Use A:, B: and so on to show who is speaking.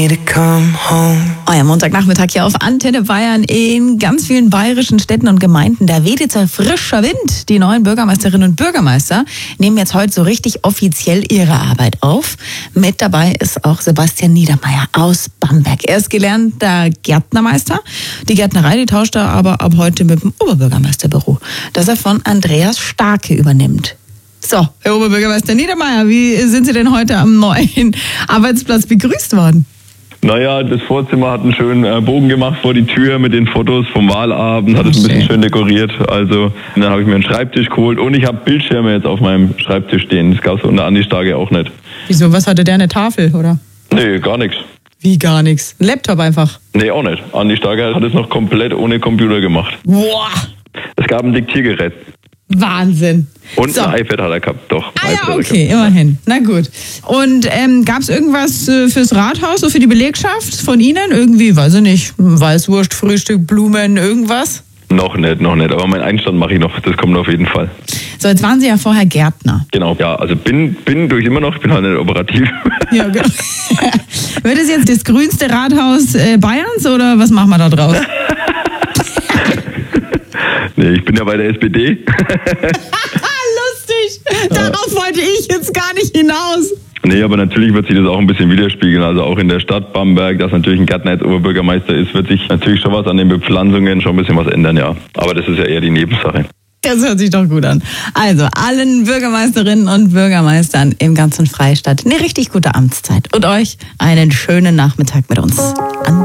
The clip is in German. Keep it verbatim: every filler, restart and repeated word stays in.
A: Euer Montagnachmittag hier auf Antenne Bayern in ganz vielen bayerischen Städten und Gemeinden. Da weht jetzt ein frischer Wind. Die neuen Bürgermeisterinnen und Bürgermeister nehmen jetzt heute so richtig offiziell ihre Arbeit auf. Mit dabei ist auch Sebastian Niedermeyer aus Bamberg. Er ist gelernter Gärtnermeister. Die Gärtnerei, die tauscht er aber ab heute mit dem Oberbürgermeisterbüro, das er von Andreas Starke übernimmt. So, Herr Oberbürgermeister Niedermeyer, wie sind Sie denn heute am neuen Arbeitsplatz begrüßt worden?
B: Naja, das Vorzimmer hat einen schönen äh, Bogen gemacht vor die Tür mit den Fotos vom Wahlabend, hat es ein bisschen schön dekoriert. Also dann habe ich mir einen Schreibtisch geholt und ich habe Bildschirme jetzt auf meinem Schreibtisch stehen. Das gab es unter Andi Starke auch nicht.
A: Wieso, was hatte der, eine Tafel, oder?
B: Nee, gar nichts.
A: Wie gar nichts? Ein Laptop einfach?
B: Nee, auch nicht. Andi Starke hat es noch komplett ohne Computer gemacht.
A: Boah!
B: Es gab ein Diktiergerät.
A: Wahnsinn.
B: Und
A: so.
B: ein iPad hat er gehabt, doch.
A: Ah ja, okay, immerhin. Na gut. Und ähm, gab es irgendwas äh, fürs Rathaus, so für die Belegschaft von Ihnen? Irgendwie, weiß ich nicht, Weißwurst, Frühstück, Blumen, irgendwas?
B: Noch nicht, noch nicht. Aber meinen Einstand mache ich noch, das kommt auf jeden Fall.
A: So, jetzt waren Sie ja vorher Gärtner.
B: Genau, ja, also bin, bin durch immer noch, ich bin halt nicht operativ.
A: Ja, genau. Wird es jetzt das grünste Rathaus äh, Bayerns oder was machen wir da draus?
B: Nee, ich bin ja bei der S P D.
A: Lustig! Darauf wollte ich jetzt gar nicht hinaus.
B: Nee, aber natürlich wird sich das auch ein bisschen widerspiegeln. Also auch in der Stadt Bamberg, dass natürlich ein Gärtner jetzt Oberbürgermeister ist, wird sich natürlich schon was an den Bepflanzungen schon ein bisschen was ändern, ja. Aber das ist ja eher die Nebensache.
A: Das hört sich doch gut an. Also, allen Bürgermeisterinnen und Bürgermeistern im ganzen Freistaat eine richtig gute Amtszeit. Und euch einen schönen Nachmittag mit uns.